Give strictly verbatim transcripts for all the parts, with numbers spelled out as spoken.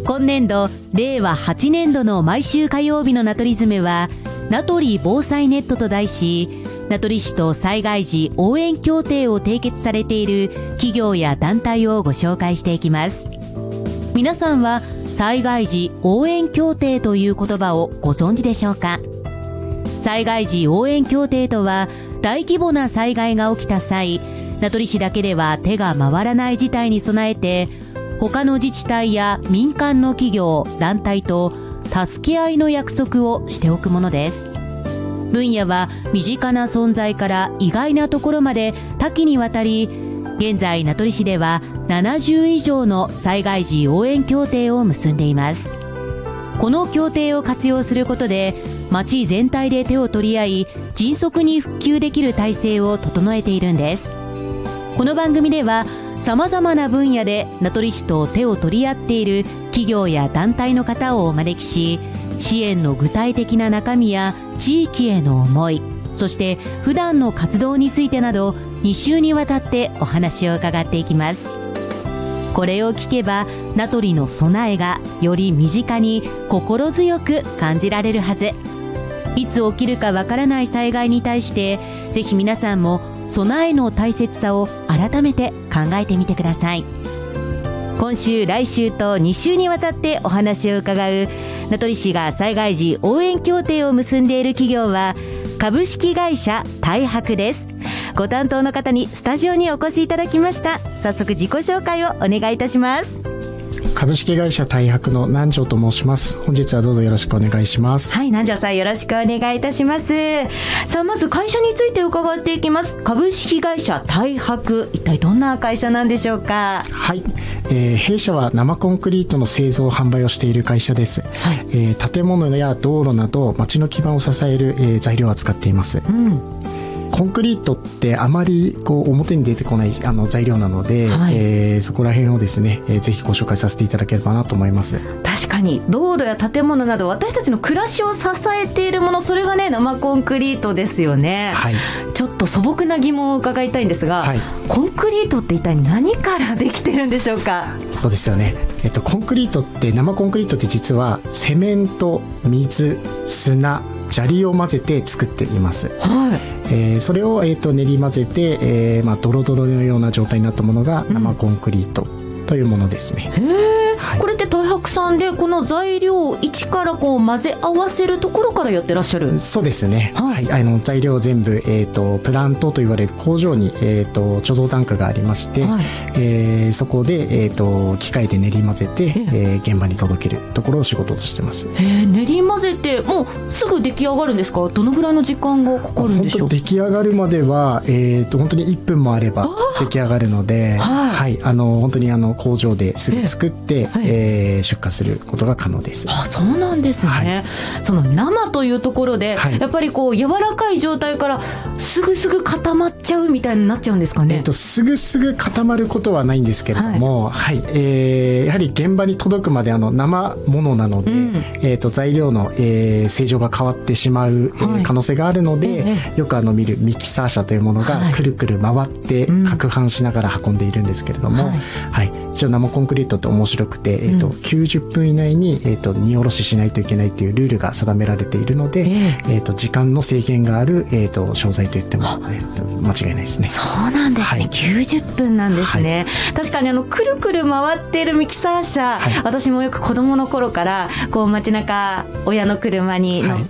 今年度れいわはちねんどの毎週火曜日の名取ズムは名取防災ネットと題し、名取市と災害時応援協定を締結されている企業や団体をご紹介していきます。皆さんは災害時応援協定という言葉をご存知でしょうか？災害時応援協定とは、大規模な災害が起きた際、名取市だけでは手が回らない事態に備えて、他の自治体や民間の企業、団体と助け合いの約束をしておくものです。分野は身近な存在から意外なところまで多岐にわたり、現在名取市ではななじゅういじょうの災害時応援協定を結んでいます。この協定を活用することで、町全体で手を取り合い、迅速に復旧できる体制を整えているんです。この番組では、様々な分野で名取市と手を取り合っている企業や団体の方をお招きし、支援の具体的な中身や地域への思い、そして普段の活動についてなどに週にわたってお話を伺っていきます。これを聞けば名取の備えがより身近に心強く感じられるはず。いつ起きるかわからない災害に対して、ぜひ皆さんも備えの大切さを改めて考えてみてください。今週来週とに週にわたってお話を伺う名取市が災害時応援協定を結んでいる企業は株式会社大博です。ご担当の方にスタジオにお越しいただきました。早速自己紹介をお願いいたします。 株式会社大博の南條と申します。本日はどうぞよろしくお願いします。 はい、南條さんよろしくお願いいたします。さあ、まず会社について伺っていきます。株式会社大博、一体どんな会社なんでしょうか？ はい、えー、弊社は生コンクリートの製造販売をしている会社です。はい、えー、建物や道路など街の基盤を支える、えー、材料を扱っています。うん、コンクリートってあまりこう表に出てこないあの材料なので、はい、えー、そこら辺をですね、えー、ぜひご紹介させていただければなと思います。 確かに道路や建物など私たちの暮らしを支えているもの、それがね生コンクリートですよね。はい、ちょっと素朴な疑問を伺いたいんですが、はい、コンクリートって一体何からできてるんでしょうか？ そうですよね、えっと、コンクリートって生コンクリートって実はセメント、水、砂、砂利を混ぜて作っています。はい、えー、それを、えー、と練り混ぜて、えーまあ、ドロドロのような状態になったものが生コンクリートというものですね。 うん、へー、はい、これって大博さんでこの材料を一からこう混ぜ合わせるところからやってらっしゃる？ そうですね、はいはい、あの材料を全部、えー、とプラントと言われる工場に、えー、と貯蔵タンクがありまして、はい、えー、そこで、えー、と機械で練り混ぜて、えー、現場に届けるところを仕事としてます。 へー、練り混ぜてもうすぐ出来上がるんですか？どのぐらいの時間がかかるんでしょう？ 本当出来上がるまでは、えー、と本当にいっぷんもあれば出来上がるので、はいはい、あの本当にあの工場ですぐ作って、はい、えー、出荷することが可能です。 あ、そうなんですね。はい、その生というところで、はい、やっぱりこう柔らかい状態からすぐすぐ固まっちゃうみたいになっちゃうんですかね？ えー、とすぐすぐ固まることはないんですけれども、はいはい、えー、やはり現場に届くまであの生ものなので、うん、えー、と材料の、えー、性状が変わってしまう、はい、えー、可能性があるので、えー、よくあの見るミキサー車というものがくるくる回って攪拌しながら運んでいるんですけれども、はいはい、一応生コンクリートって面白くて、えー、ときゅうじゅっぷん以内に、えー、と荷下ろししないといけないというルールが定められているので、えーえー、と時間の制限がある、えー、と商材といっても、えー、と間違いないですね。 そうなんですね、はい、きゅうじゅっぷんなんですね。はい、確かにあのくるくる回っているミキサー車、はい、私もよく子供の頃からこう街中親の車に乗って、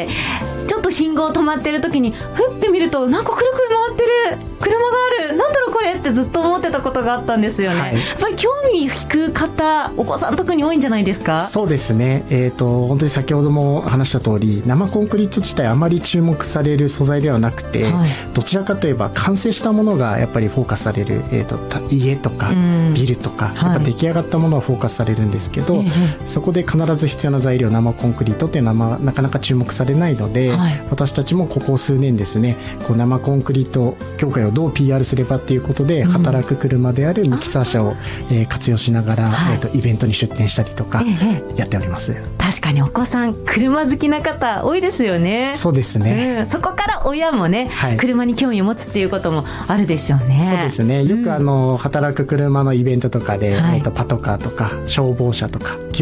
はい、ちょっと信号止まってる時にふって見るとなんかくるくる回ってる車がある、なんだろうこれってずっと思ってたことがあったんですよね。はい、やっぱり興味引く方、お子さん特に多いんじゃないですか？ そうですね、えー、と本当に先ほども話した通り生コンクリート自体あまり注目される素材ではなくて、はい、どちらかといえば完成したものがやっぱりフォーカスされる、えー、と家とかビルとか、やっぱ出来上がったものはフォーカスされるんですけど、はい、そこで必ず必要な材料生コンクリートっていうのはなかなか注目されないので、はい、私たちもここ数年ですね、こう生コンクリート業界をどう ピーアール すればっていうことで、うん、働く車であるミキサー車を、えー、活用しながら、はい、えー、とイベントに出店したりとかやっております。ええ、 確かにお子さん車好きな方多いですよね。 そうですね、 うん、そこから親もね、はい、車に興味を持つっていうこともあるでしょうね。 そうですね、よくあの、うん、働く車のイベントとかで、はい、えー、とパトカーとか消防車とか